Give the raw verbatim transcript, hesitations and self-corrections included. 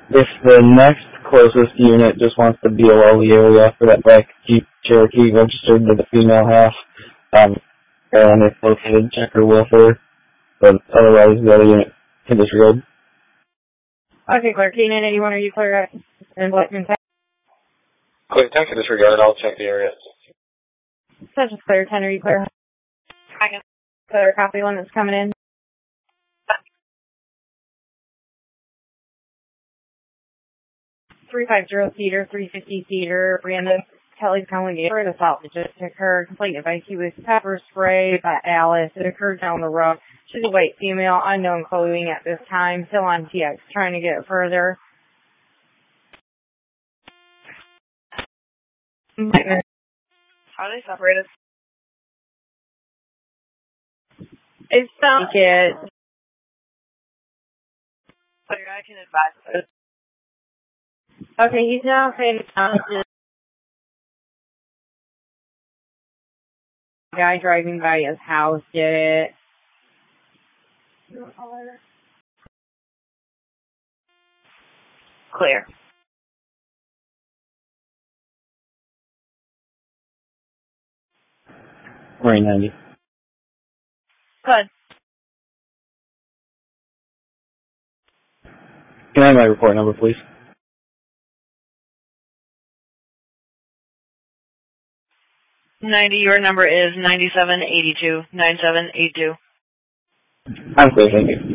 If the next closest unit just wants to B O L the area for that black Jeep Cherokee registered to the female half, um, and if located, check her with her, but otherwise the other unit can disregard. Okay, Claire, Keenan, anyone, are you clear at in Blackman Tech? Clear Tech can disregard, I'll check the area. Such as Claire ten, are you clear? I can Claire, copy one that's coming in. three fifty seater, three fifty seater, Brandon Kelly's calling for the assault that just occurred. Complaint advice he was pepper sprayed by Alice. It occurred down the road. She's a white female, unknown clothing at this time, still on T X, trying to get further. How are they separated? It's not like it. So I can advise it. Okay, he's now paying attention. The guy driving by his house did it. Clear. Marine ninety. Good. Can I have my report number, please? ninety, your number is ninety-seven eighty-two, nine seven eight two. I'm clear, thank you.